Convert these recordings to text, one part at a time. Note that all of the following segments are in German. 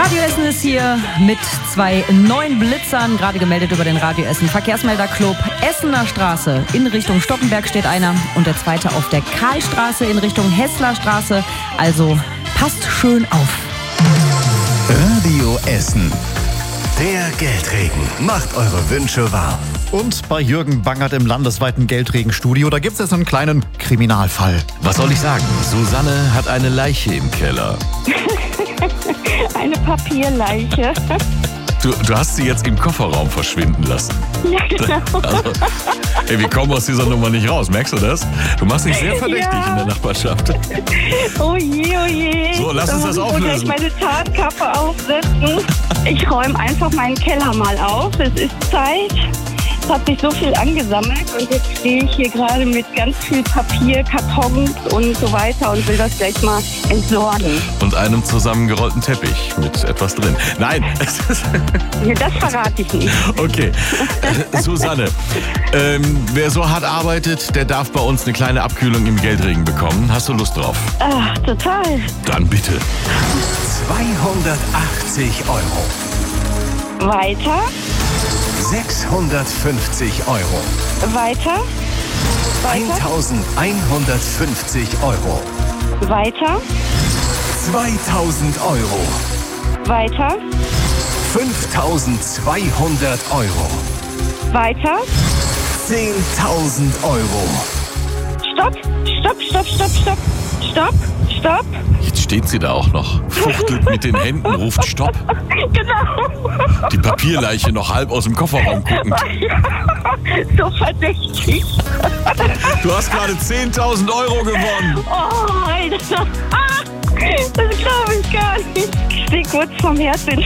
Radio Essen ist hier mit 2 neuen Blitzern, gerade gemeldet über den Radio Essen Verkehrsmelderclub. Essener Straße in Richtung Stockenberg steht einer und der zweite auf der Karlstraße in Richtung Hessler Straße. Also passt schön auf. Radio Essen. Der Geldregen macht eure Wünsche wahr. Und bei Jürgen Bangert im landesweiten Geldregenstudio, da gibt es jetzt einen kleinen Kriminalfall. Was soll ich sagen? Susanne hat eine Leiche im Keller. Eine Papierleiche. Du hast sie jetzt im Kofferraum verschwinden lassen. Ja, genau. Also, ey, wir kommen aus dieser Nummer nicht raus, merkst du das? Du machst dich sehr verdächtig in der Nachbarschaft. Oh je, oh je. So, lass uns das Da muss auflösen. ich gleich meine Tarnkappe aufsetzen. Ich räume einfach meinen Keller mal auf. Es ist Zeit. Es hat sich so viel angesammelt und jetzt stehe ich hier gerade mit ganz viel Papier, Kartons und so weiter und will das gleich mal entsorgen. Und einem zusammengerollten Teppich mit etwas drin. Nein, Ja, das verrate ich nicht. okay. Susanne, wer so hart arbeitet, der darf bei uns eine kleine Abkühlung im Geldregen bekommen. Hast du Lust drauf? Ach, total. Dann bitte. 280 Euro. Weiter, 650 Euro. weiter, weiter, 1150 Euro. weiter, 2000 Euro. weiter, 5200 Euro. weiter. 10.000 Euro. Stopp, stopp, stopp, stopp, stopp, stopp, stopp. Jetzt steht sie da auch noch. Fuchtelt mit den Händen, ruft Stopp. Genau. Die Papierleiche noch halb aus dem Kofferraum gucken. So verdächtig. Du hast gerade 10.000 Euro gewonnen. Oh, Alter. Das glaube ich gar nicht. Ich stehe kurz vom Herzinfarkt.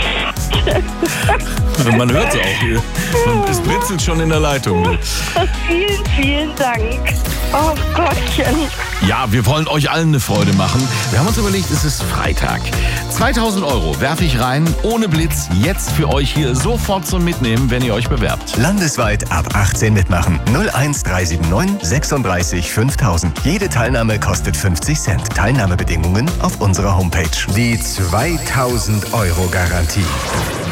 Man hört es auch hier. Es britzelt schon in der Leitung. Vielen, vielen Dank. Oh Gottchen. Ja, wir wollen euch allen eine Freude machen. Wir haben uns überlegt, es ist Freitag. 2.000 Euro werfe ich rein, ohne Blitz, jetzt für euch hier sofort zum Mitnehmen, wenn ihr euch bewerbt. Landesweit ab 18 mitmachen. 01379 36 5000. Jede Teilnahme kostet 50 Cent. Teilnahmebedingungen auf unserer Homepage. Die 2000 Euro Garantie.